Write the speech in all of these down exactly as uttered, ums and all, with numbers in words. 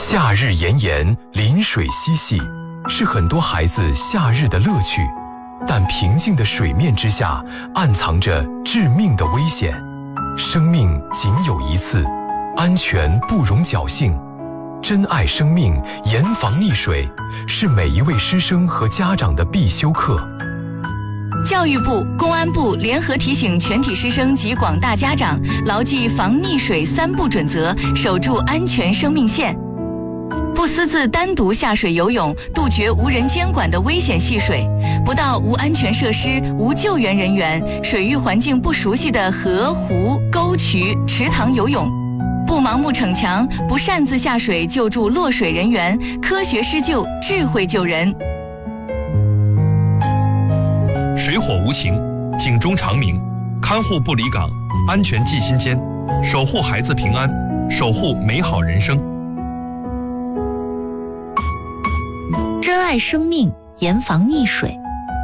夏日炎炎，临水嬉戏，是很多孩子夏日的乐趣。但平静的水面之下，暗藏着致命的危险。生命仅有一次，安全不容侥幸。珍爱生命，严防溺水，是每一位师生和家长的必修课。 教育部、公安部联合提醒全体师生及广大家长，牢记防溺水三不准则，守住安全生命线。不私自单独下水游泳，杜绝无人监管的危险戏水；不到无安全设施、无救援人员、水域环境不熟悉的河、湖、沟渠、池塘游泳；不盲目逞强，不擅自下水救助落水人员，科学施救，智慧救人。 水火无情，警钟长鸣，看护不离岗，安全记心间，守护孩子平安，守护美好人生。 珍爱生命，严防溺水。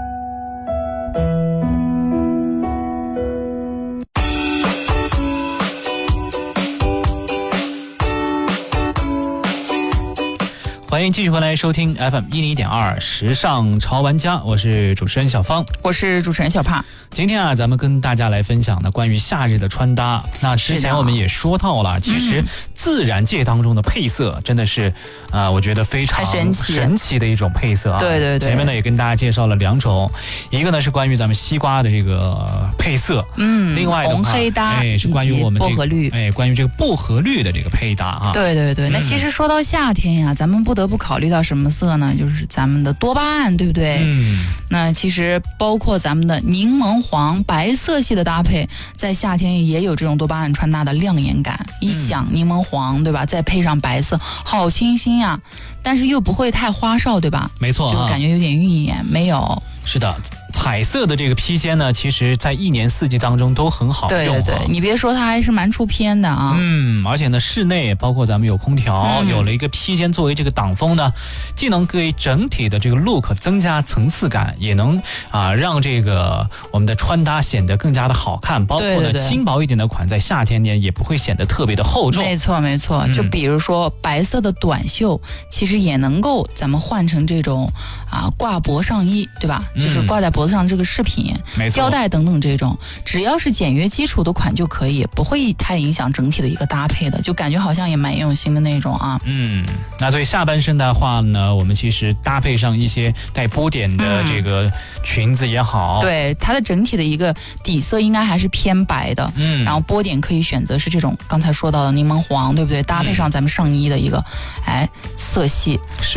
欢迎继续回来收听 F M 一零一点二时尚潮玩家，我是主持人小芳， 我是主持人小帕。 今天啊，咱们跟大家来分享呢关于夏日的穿搭。那之前我们也说到了，其实自然界当中的配色真的是，呃，我觉得非常神奇神奇的一种配色啊。 对对对。 前面呢也跟大家介绍了两种，一个呢是关于咱们西瓜的这个配色， 嗯， 另外的话红黑搭， 哎，是关于我们这个薄荷绿， 哎，关于这个薄荷绿的这个配搭啊。 对对对。那其实说到夏天呀，咱们不得不考虑到什么色呢？就是咱们的多巴胺，对不对？ 嗯。 那其实包括咱们的柠檬黄、白色系的搭配，在夏天也有这种多巴胺穿搭的亮眼感。一想柠檬黄，对吧？再配上白色，好清新呀，但是又不会太花哨，对吧？ 没错， 就感觉有点晕眼，没有。 是的，彩色的这个披肩呢，其实在一年四季当中都很好用、啊。 对对对，你别说，它还是蛮出片的啊。 嗯，而且呢，室内包括咱们有空调，嗯、有了一个披肩作为这个挡风呢，既能给整体的这个 look 增加层次感，也能啊让这个我们的穿搭显得更加的好看。包括呢， 对对对轻薄一点的款，在夏天呢也不会显得特别的厚重。 没错没错，就比如说白色的短袖，嗯、其实也能够咱们换成这种啊挂脖上衣，对吧？嗯、就是挂在脖子上这个饰品、腰带等等这种，只要是简约基础的款就可以，不会太影响整体的一个搭配的，就感觉好像也蛮用心的那种啊。 嗯，那对下半身的话呢，我们其实搭配上一些带波点的这个裙子也好， 嗯、对它的整体的一个底色应该还是偏白的，嗯，然后波点可以选择是这种刚才说到的柠檬黄，对不对？搭配上咱们上衣的一个哎色系。